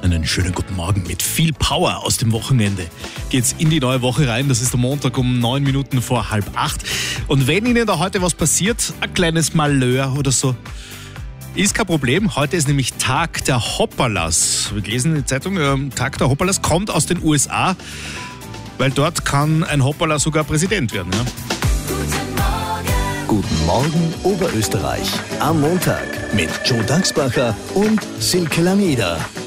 Einen schönen guten Morgen mit viel Power aus dem Wochenende. Geht's in die neue Woche rein. Das ist der Montag um 9 Minuten vor 7:30. Und wenn Ihnen da heute was passiert, ein kleines Malheur oder so, ist kein Problem. Heute ist nämlich Tag der Hoppalas. Wir lesen in der Zeitung, Tag der Hoppalas kommt aus den USA, weil dort kann ein Hoppala sogar Präsident werden. Ja? Guten Morgen Oberösterreich. Am Montag mit Joe Daxbacher und Silke Lameda.